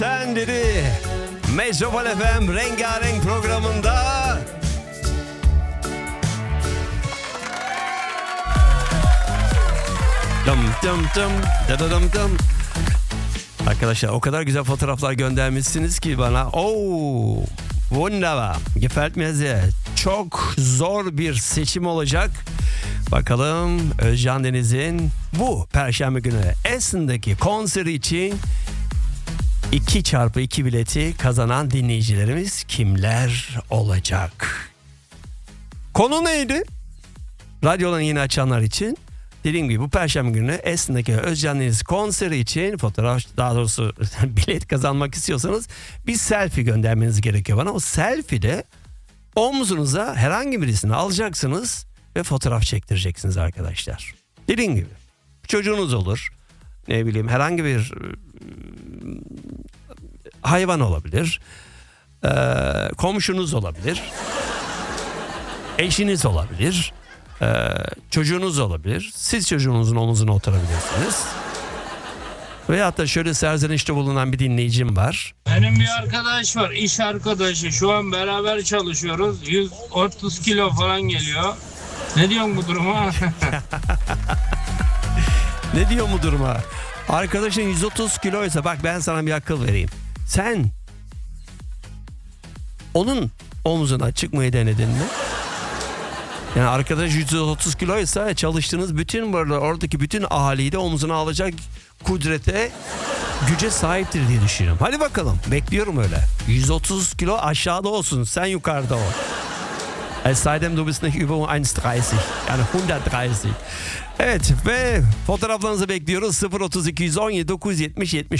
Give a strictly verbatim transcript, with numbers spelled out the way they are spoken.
sen dedi. Metropol F M Rengarenk programında Dım dım dım dım dım dım. Arkadaşlar o kadar güzel fotoğraflar göndermişsiniz ki bana. Oo, wunderbar. Gefällt mir sehr. Çok zor bir seçim olacak. Bakalım Özcan Deniz'in bu Perşembe günü Essen'deki konseri için iki çarpı iki bileti kazanan dinleyicilerimiz kimler olacak? Konu neydi? Radyolarını yeni açanlar için dediğim gibi bu Perşembe günü Essen'deki Özcan Deniz konseri için fotoğraf, daha doğrusu bilet kazanmak istiyorsanız bir selfie göndermeniz gerekiyor bana. O selfie'de omzunuza herhangi birisini alacaksınız ve fotoğraf çektireceksiniz arkadaşlar. Dediğim gibi çocuğunuz olur, ne bileyim herhangi bir hayvan olabilir, ee, komşunuz olabilir, eşiniz olabilir, ee, çocuğunuz olabilir. Siz çocuğunuzun omuzuna oturabilirsiniz. Veyahut da şöyle serzenişte bulunan bir dinleyicim var. Benim bir arkadaş var, iş arkadaşı. Şu an beraber çalışıyoruz. yüz otuz kilo falan geliyor. Ne diyorsun bu duruma? Ne diyor bu duruma? Arkadaşın yüz otuz kiloysa bak ben sana bir akıl vereyim. Sen onun omzuna çıkmayı denedin mi? Yani arkadaş yüz otuz kiloysa çalıştığınız bütün böyle oradaki bütün ahaliyi de omzuna alacak kudrete, güce sahiptir diye düşünüyorum. Hadi bakalım, bekliyorum öyle. yüz otuz kilo aşağıda olsun, sen yukarıda ol. Es sei denn du bist nicht über bir otuz yani yüz otuz. Evet ve fotoğraflarınızı bekliyoruz. sıfır otuz iki yüz on yedi dokuz yüz yetmiş yetmiş